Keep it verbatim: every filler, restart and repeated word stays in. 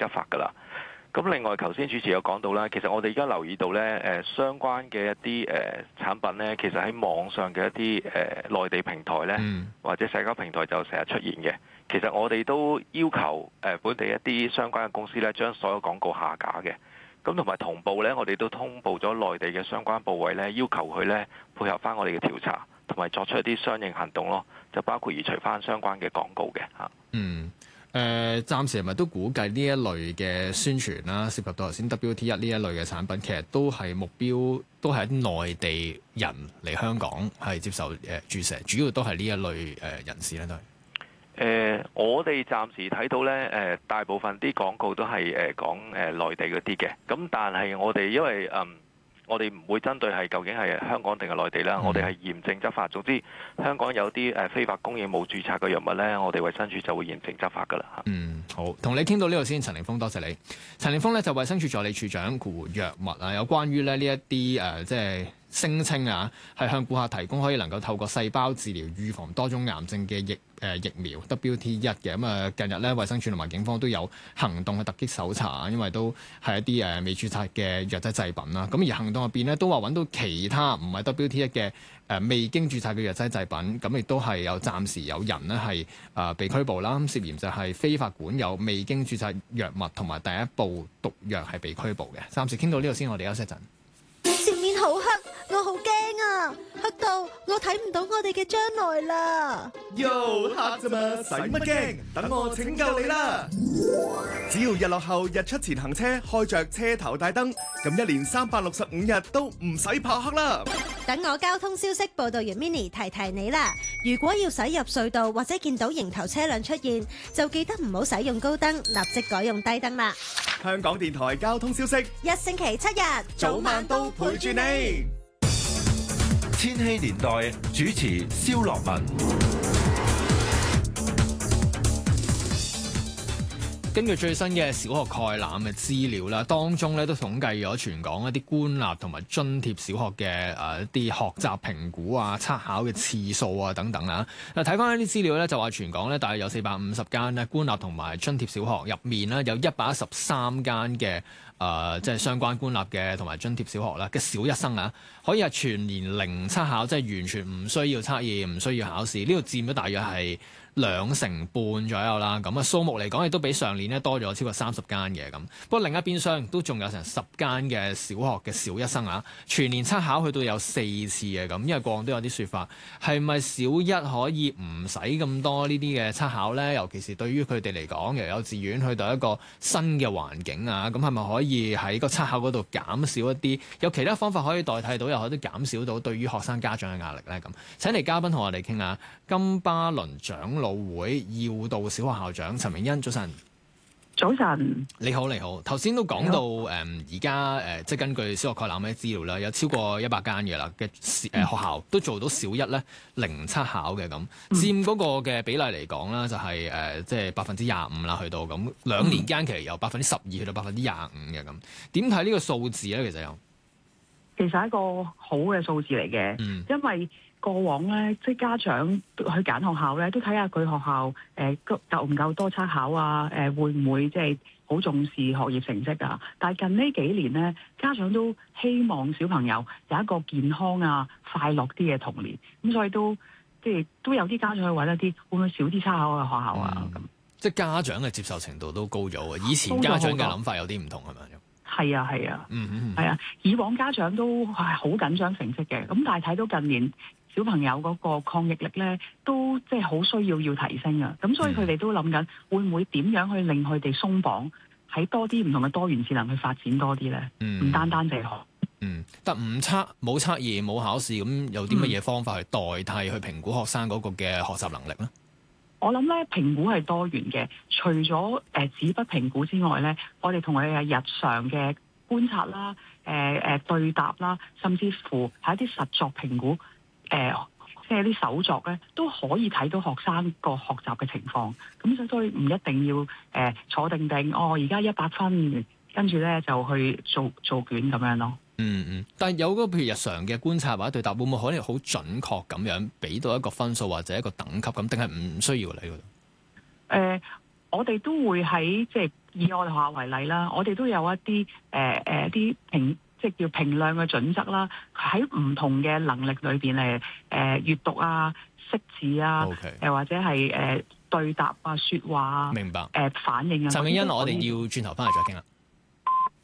執法㗎啦。咁另外，頭先主持有講到啦，其實我哋而家留意到咧，誒相關嘅一啲誒產品咧，其實喺網上嘅一啲誒內地平台咧， 嗯、或者社交平台就成日出現嘅。其實我哋都要求誒本地一啲相關嘅公司咧，將所有廣告下架嘅。咁同埋同步咧，我哋都通報咗內地嘅相關部委咧，要求佢咧配合翻我哋嘅調查，同埋作出一啲相應行動咯，就包括移除翻相關嘅廣告嘅嚇。 嗯。誒、呃，暫時係咪都估計呢一類嘅宣傳啦，涉及到頭先 W T 一呢一類嘅產品，其實都係目標，都係一啲內地人嚟香港係接受誒、呃、注射，主要都係呢一類誒、呃、人士咧，都係。誒、 呃，我哋暫時睇到咧，誒、呃、大部分啲廣告都係誒、呃、講誒內地嗰啲嘅，咁但係我哋因為嗯。我哋唔會針對係究竟係香港定係內地啦，我哋係嚴正執法。總之，香港有啲誒非法供應冇註冊嘅藥物咧，我哋衛生署就會嚴正執法噶啦。 嗯，好，同你傾到呢度先，陳凌峰，多謝你。陳凌峰咧就衛生署助理署長，括弧藥物啊，有關於咧呢一啲誒即係聲稱啊，係向顧客提供可以能夠透過細胞治療預防多種癌症嘅疫誒、呃、疫苗 W T 一嘅。咁啊，近日咧衛生署同埋警方都有行動去突擊搜查，因為都係一啲誒未註冊嘅藥劑製品啦。咁而行動入邊咧都話揾到其他唔係 W T 一嘅誒未經註冊嘅藥劑製品，咁亦都係有暫時有人呢係誒被拘捕啦。涉嫌就係非法管有未經註冊藥物同埋第一部毒藥係被拘捕嘅。暫時傾到呢度先，我哋休息一陣。 前面好黑，我好驚啊！黑到我睇唔到我哋嘅將來啦！ 喲，黑咋嘛，使乜驚？等我拯救你啦！只要日落後日出前行車，開着車頭大燈，咁一年三百六十五日都唔使怕黑啦！ 等我交通消息報道員 Mini 提提你啦。如果要駛入隧道或者見到迎頭車輛出現，就記得唔好使用高燈，立即改用低燈啦。 香港電台交通消息， 一星期七日， 早晚都陪住你。 千禧年代主持蕭樂文。 根據最新嘅小學概覽嘅資料啦，當中咧都統計咗全港一啲官立同埋津貼小學嘅誒一啲學習評估啊、測考嘅次數啊等等啊。嗱，睇翻呢啲資料咧，就話全港咧大約有四百五十間咧官立同埋津貼小學，入面咧有一百一十三間嘅誒即係相關官立嘅同埋津貼小學啦嘅小一生啊，可以係全年零測考，即係完全唔需要測驗、唔需要考試。呢度佔咗大約係兩成半左右啦，咁啊數目嚟講亦都比上年咧多咗超過三十間嘅咁。不過另一邊廂都仲有成十間嘅小學嘅小一生啊，全年測考去到有四次嘅咁。因為過往都有啲説法，係咪小一可以唔使咁多呢啲嘅測考呢？尤其是對於佢哋嚟講，由幼稚園去到一個新嘅環境啊，咁係咪可以喺個測考嗰度減少一啲？有其他方法可以代替到，又可以減少到對於學生家長嘅壓力呢？咁請嚟嘉賓同我哋傾下，金巴倫長老會耀道小學校長陳詠欣，早晨。 早晨， 你好，你好。頭先都講到誒，而家誒，即係根據小學概覽嘅資料啦，有超過一百間嘅啦嘅誒學校都做到小一咧零測考嘅咁，佔嗰個嘅比例嚟講啦，就係誒，即係百分之廿五啦，去到咁兩年間其實由百分之十二去到百分之廿五嘅咁。點睇呢個數字咧？其實有， 其實係一個好嘅數字嚟嘅，嗯、因為過往咧，即係家長去揀學校咧，都睇下佢學校誒夠唔夠多測考啊？誒、呃、會唔會即係好重視學業成績啊？但係近呢幾年咧，家長都希望小朋友有一個健康啊、快樂啲嘅童年，咁所以都即係都有啲家長去揾一啲會唔會少啲測考嘅學校啊？咁、嗯、 即係家長嘅接受程度都高咗啊！以前家長嘅諗法有啲唔同係咪？ 係啊係啊， 嗯嗯係啊，以往家長都係好緊張成績嘅，咁但係睇到近年小朋友嗰個抗逆力咧，都即係好需要要提升啊！咁所以佢哋都諗緊會唔會點樣去令佢哋鬆綁，喺多啲唔同嘅多元智能去發展多啲咧？唔、嗯、單單淨係學。 嗯，但唔測冇測驗冇考試，咁有啲乜嘢方法去代替去評估學生嗰個嘅學習能力咧？ 我諗咧評估係多元嘅，除咗誒、呃、紙筆評估之外咧，我哋同佢嘅日常嘅觀察啦、誒、呃、誒、呃、對答啦，甚至乎係一啲實作評估，誒、呃、即係啲手作咧，都可以睇到學生個學習嘅情況。咁所以唔一定要誒、呃、坐定定，哦而家一百分，跟住咧就去做做卷咁樣咯。 嗯嗯，但係有嗰個譬如日常嘅觀察或者對答，會唔會可能好準確咁樣俾到一個分數或者一個等級咁，定係唔需要嚟嗰度？ 誒、呃， 我哋都會喺即係以我哋學校為例啦，我哋都有一啲誒誒啲評即係叫評量嘅準則啦，喺唔同嘅能力裏邊誒誒閱讀啊、識字啊，誒 Okay. 或者係誒對答啊、説話啊， 明白誒反應啊。 陳永欣，我哋要轉頭翻嚟再傾啦。